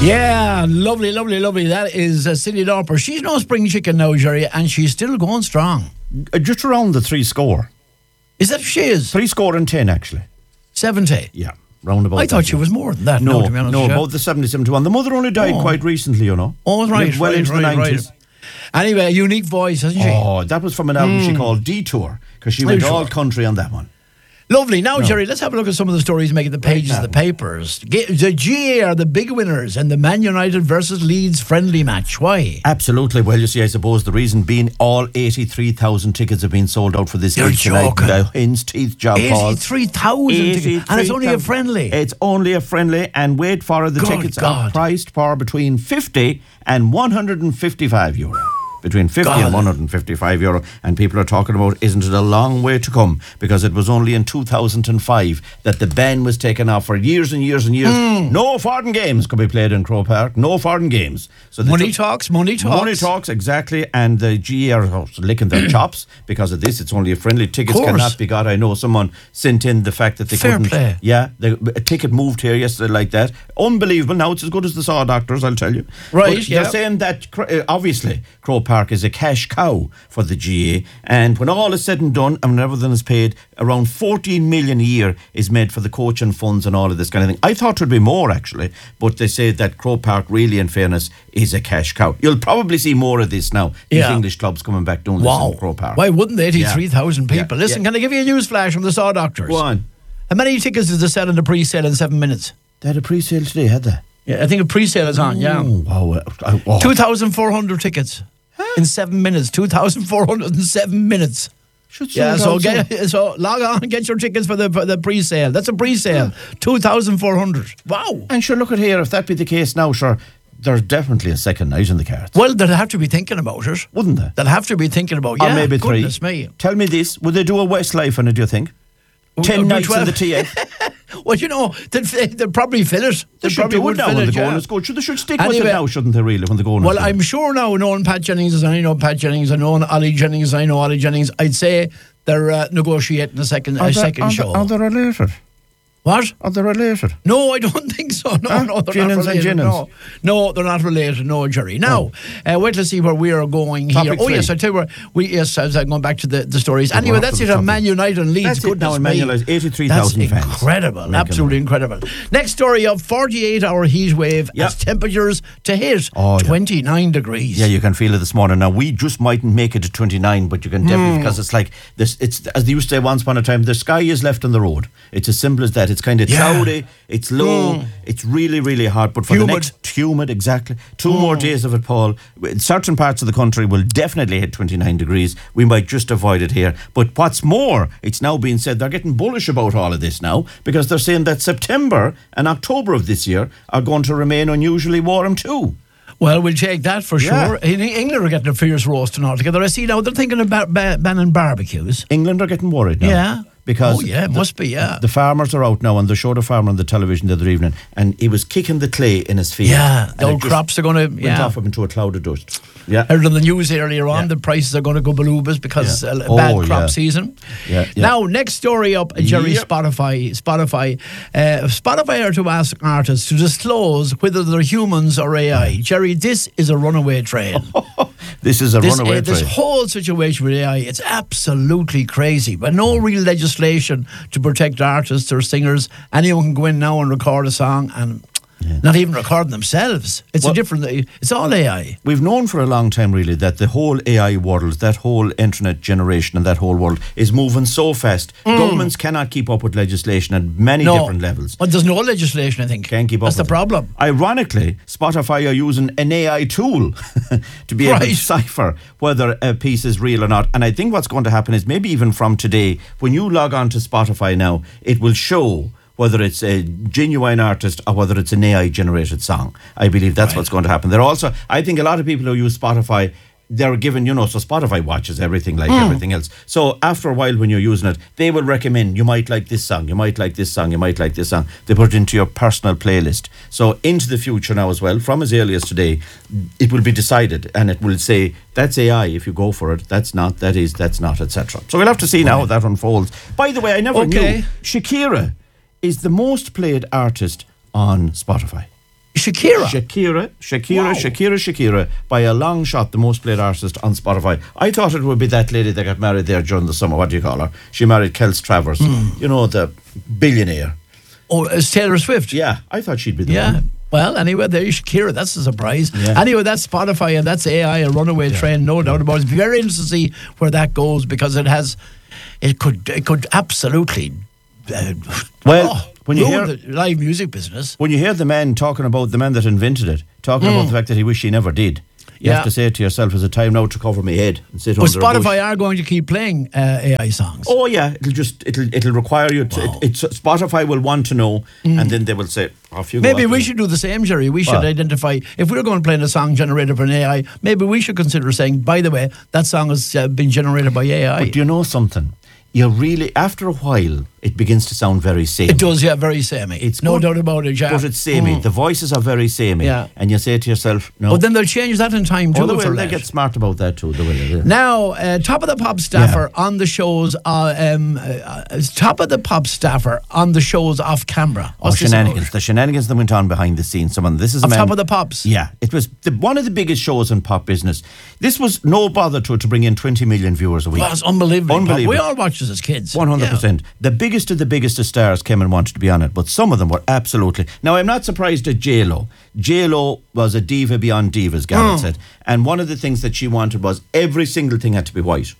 Yeah, lovely. That is Cyndi Lauper. She's no spring chicken now, Jerry, and she's still going strong. Just around the 3 score. Is that she is? 3 score and 10, actually. 70? Yeah, round about. I thought she was more than that. No, to be honest with you. about the 70, 71. The mother only died quite recently, you know. Oh, right. Well into the 90s. Anyway, a unique voice, hasn't she? Oh, that was from an album she called Detour, because she went all country on that one. Lovely. Now, Jerry, let's have a look at some of the stories making the pages of the papers. The GA are the big winners in the Man United versus Leeds friendly match. Why? Absolutely. Well, you see, I suppose the reason being all 83,000 tickets have been sold out for this You're gig tonight. joking. The Hin's Teeth job, Paul. 83,000 tickets. And it's only a friendly. It's only a friendly, and wait for it, the tickets are priced for between 50 and 155 euro. Between 50 and 155 euro, and people are talking about, isn't it a long way to come? Because it was only in 2005 that the ban was taken off for years and years and years. No foreign games could be played in Croke Park. No foreign games. So money talks. Money talks, exactly. And the GA are licking their chops because of this. It's only a friendly. Tickets cannot be got. I know someone sent in the fact that they couldn't. Play. Yeah, a ticket moved here yesterday like that. Unbelievable. Now it's as good as the Saw Doctors, I'll tell you. Right, but they're saying that obviously Croke Park is a cash cow for the GA, and when all is said and done and when everything is paid, around 14 million a year is made for the coaching funds and all of this kind of thing. I thought it would be more actually, but they say that Croke Park really, in fairness, is a cash cow. You'll probably see more of this now. These English clubs coming back doing this in Croke Park. Why wouldn't they? 83,000 people. Listen, can I give you a news flash from the Saw Doctors? Go on. How many tickets did they sell in the pre-sale in 7 minutes? They had a pre-sale today, had they? Yeah, I think a pre-sale is on, Wow. 2,400 tickets in 7 minutes. 2,407 minutes. So log on and get your tickets for the pre-sale. That's a pre-sale. 2,400. Wow. And sure, look at here, if that be the case now, sure, there's definitely a second night in the cards. Well, they'll have to be thinking about it. Wouldn't they? They'll have to be thinking about or maybe 3. Goodness me. Tell me this, would they do a Westlife on it, do you think? 10 nights 12. In the TF. Well, you know, they'll probably fill it. They should do it now when the going is good. They should stick with it now, shouldn't they, really, when the going is good? Well, I'm sure now, knowing Pat Jennings, as I know Pat Jennings, and knowing Ollie Jennings, I know Ollie Jennings, I'd say they're negotiating a second show. Are they related? What? Are they related? No, I don't think so. No, they're not related. No, they're not related. No, Jerry. Now, wait to see where we are going here. Topic 3. Yes, I tell you where. As I'm going back to the stories. Anyway, that's it on Man United and Leeds. That's it now in Man United. 83,000 fans. Incredible, absolutely incredible. Next story of 48-hour heat wave as temperatures to hit 29 degrees. Yeah, you can feel it this morning. Now we just mightn't make it to 29, but you can definitely, because it's like this. It's as they used to say once upon a time. The sky is left on the road. It's as simple as that. It's kind of cloudy, it's low, it's really, really hot. But for the next humid, exactly, 2 more days of it, Paul, in certain parts of the country will definitely hit 29 degrees. We might just avoid it here. But what's more, it's now being said they're getting bullish about all of this now, because they're saying that September and October of this year are going to remain unusually warm too. Well, we'll take that for sure. England are getting a fierce roasting altogether. I see now they're thinking about banning barbecues. England are getting worried now. Yeah. Because it must be, the farmers are out now, and they showed a farmer on the television the other evening, and he was kicking the clay in his field. Yeah, the old crops are going to went off up into a cloud of dust. Yeah, heard on the news earlier on the prices are going to go balloobas because bad crop season. Now, next story up, Jerry. Spotify. Spotify are to ask artists to disclose whether they're humans or AI. Jerry, this is a runaway train. This is a runaway train. This whole situation with AI, it's absolutely crazy. But no real legislation to protect artists or singers. Anyone can go in now and record a song and not even recording themselves. It's it's all AI. We've known for a long time, really, that the whole AI world, that whole internet generation and that whole world is moving so fast. Governments cannot keep up with legislation at many different levels. But there's no legislation, I think. Can't keep up. That's the problem. Ironically, Spotify are using an AI tool to be able to decipher whether a piece is real or not. And I think what's going to happen is maybe even from today, when you log on to Spotify now, it will show whether it's a genuine artist or whether it's an AI-generated song. I believe that's what's going to happen. I think a lot of people who use Spotify, they're given, so Spotify watches everything like everything else. So after a while when you're using it, they will recommend, you might like this song, you might like this song, you might like this song. They put it into your personal playlist. So into the future now as well, from as early as today, it will be decided and it will say, that's AI if you go for it, that's not, that is, that's not, etc. So we'll have to see now how that unfolds. By the way, I never knew Shakira is the most played artist on Spotify. Shakira. Shakira, by a long shot, the most played artist on Spotify. I thought it would be that lady that got married there during the summer. What do you call her? She married Kels Travers. You know, the billionaire. Oh, it's Taylor Swift. Yeah, I thought she'd be the one. Well, anyway, there you Shakira. That's a surprise. Yeah. Anyway, that's Spotify and that's AI, a runaway train, no doubt about it. It's very interesting to see where that goes because it could absolutely when you hear the live music business. When you hear the man that invented it, talking about the fact that he wished he never did. You have to say to yourself, "Is it time now to cover my head and sit under a bush?" Spotify are going to keep playing AI songs. Oh yeah, it'll require you to. Spotify will want to know, and then they will say, "Off you go." Maybe we should do the same, Jerry. We should identify if we're going to play a song generated by an AI. Maybe we should consider saying, "By the way, that song has been generated by AI." But do you know something? You really, after a while, it begins to sound very samey. It does, yeah, very samey. It's no doubt about it, yeah. But it's samey. The voices are very samey. Yeah. And you say to yourself, no. But then they'll change that in time too. They get smart about that too. They will. Yeah. Now, Top of the Pop staffer on the shows. Top of the Pop staffer on the shows off camera. What's shenanigans. The shenanigans that went on behind the scenes. This is a man, Top of the Pops. Yeah, it was one of the biggest shows in pop business. This was no bother to bring in 20 million viewers a week. Well, it's unbelievable. We all watched it as kids. 100%. The biggest of the biggest of stars came and wanted to be on it, but some of them were absolutely. Now, I'm not surprised at J-Lo. J-Lo was a diva beyond divas, Garrett said. And one of the things that she wanted was every single thing had to be white.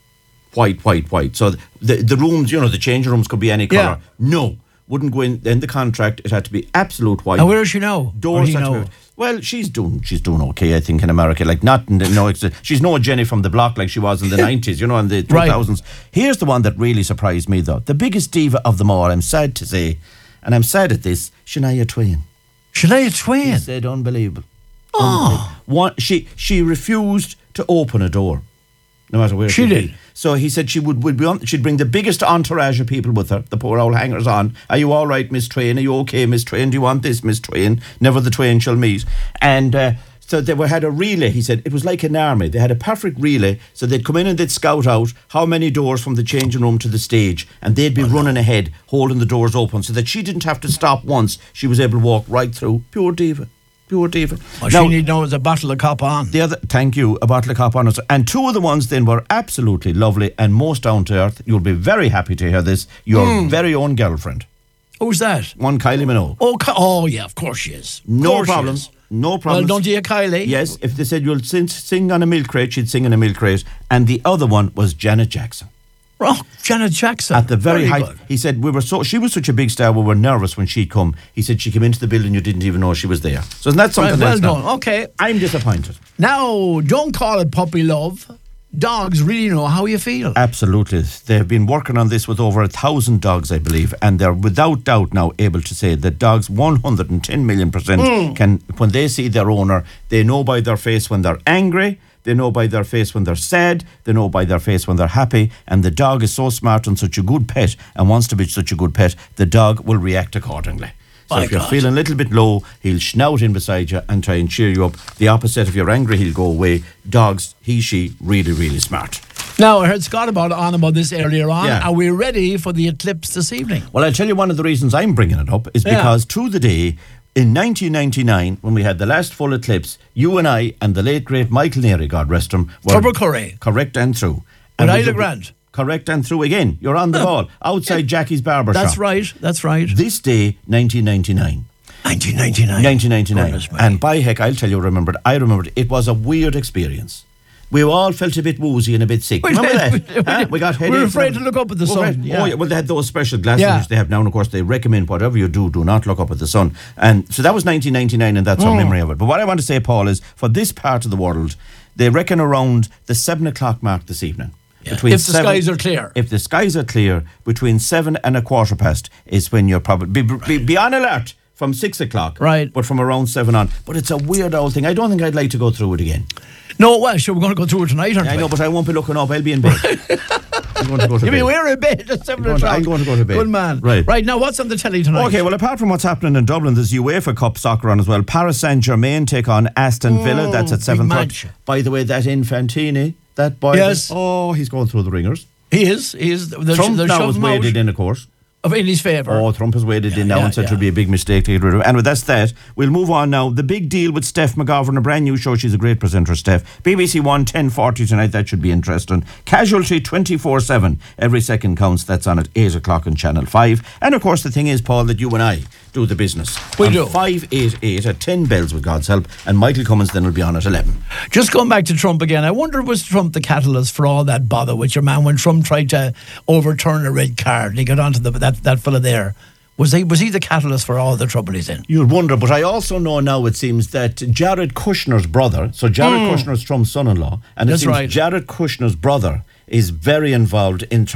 White. So the rooms, the changing rooms could be any colour. Yeah. No. Wouldn't go in the contract. It had to be absolute white. And where is she now? Doors had to be. Well, she's doing okay, I think, in America. She's no Jenny from the block like she was in the 90s, in the 2000s. Right. Here's the one that really surprised me, though. The biggest diva of them all, I'm sad to say, and I'm sad at this, Shania Twain. Shania Twain? He said unbelievable. She refused to open a door, no matter where she did. So he said she'd bring the biggest entourage of people with her, the poor old hangers on. Are you all right, Miss Twain? Are you okay, Miss Twain? Do you want this, Miss Twain? Never the twain shall meet. And so they had a relay. He said it was like an army. They had a perfect relay. So they'd come in and they'd scout out how many doors from the changing room to the stage, and they'd be running ahead, holding the doors open, so that she didn't have to stop once. She was able to walk right through. Pure diva. Well, she need to know is a bottle of cop on. Thank you, a bottle of cop on. And two of the ones then were absolutely lovely and most down to earth. You'll be very happy to hear this. Your very own girlfriend. Who's that? One Kylie Minogue. Oh yeah, of course she is. No problem. Well, don't you, Kylie? Yes, if they said you'll sing on a milk crate, she'd sing on a milk crate. And the other one was Janet Jackson. Oh, Janet Jackson. At the very height. He said she was such a big star, we were nervous when she'd come. He said she came into the building, you didn't even know she was there. So isn't that something well done. Okay. I'm disappointed. Now, don't call it puppy love. Dogs really know how you feel. Absolutely. They've been working on this with over 1,000 dogs, I believe, and they're without doubt now able to say that dogs 110 million% can, when they see their owner, they know by their face when they're angry, they know by their face when they're sad, they know by their face when they're happy, and the dog is so smart and such a good pet and wants to be such a good pet, the dog will react accordingly. So if you're feeling a little bit low, he'll snout in beside you and try and cheer you up. The opposite, if you're angry, he'll go away. Dogs, she, really, really smart. Now, I heard Scott on about this earlier on. Yeah. Are we ready for the eclipse this evening? Well, I'll tell you one of the reasons I'm bringing it up is because to the day, in 1999, when we had the last full eclipse, you and I and the late, great Michael Neary, God rest him, were Turbo Curry. Correct and through. And Isla Grant. Correct and through again. You're on the ball. Outside Jackie's barber shop. That's right. This day, 1999. 1999. And by heck, I'll tell you, I remembered. It was a weird experience. We all felt a bit woozy and a bit sick. Remember that? We got headaches. We were afraid to look up at the sun. Yeah. Oh, yeah. Well, they had those special glasses which they have now, and of course they recommend whatever you do not look up at the sun. And so that was 1999, and that's our memory of it. But what I want to say, Paul, is for this part of the world, they reckon around the 7 o'clock mark this evening. Yeah. If the skies are clear. If the skies are clear, between 7 and 15 is when you're probably be on alert from 6 o'clock. Right. But from around 7 on. But it's a weird old thing. I don't think I'd like to go through it again. No, well, sure, we're going to go through it tonight, aren't we? I know, but I won't be looking up. I'll be in bed. I'm going to go to bed. We're in bed at 7 o'clock. I'm going to go to bed. Good man. Right, now what's on the telly tonight? Okay, well, apart from what's happening in Dublin, there's UEFA Cup soccer on as well. Paris Saint-Germain take on Aston Villa. That's at 7:30. By the way, that Infantini, that boy. Yes. He's going through the ringers. He is. Trump now was waded in, of course. in his favour. Oh, Trump has weighed it in now and said it would be a big mistake to get rid of it. And that's that. We'll move on now. The big deal with Steph McGovern, a brand new show. She's a great presenter, Steph. BBC One, 10:40 tonight. That should be interesting. Casualty 24/7. Every second counts. That's on at 8 o'clock on Channel 5. And of course, the thing is, Paul, that you and I do the business. We do. 588 at 10 bells with God's help. And Michael Cummins then will be on at 11. Just going back to Trump again, I wonder, was Trump the catalyst for all that bother with your man when Trump tried to overturn a red card and he got onto that fella there? Was he the catalyst for all the trouble he's in? You'd wonder, but I also know now, it seems, that Jared Kushner's brother, so Jared Kushner's Trump's son-in-law, and it seems Jared Kushner's brother is very involved in